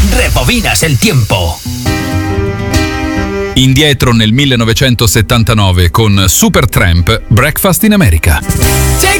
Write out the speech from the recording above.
Rebobinas el tiempo. Indietro nel 1979 con Supertramp, Breakfast in America. Take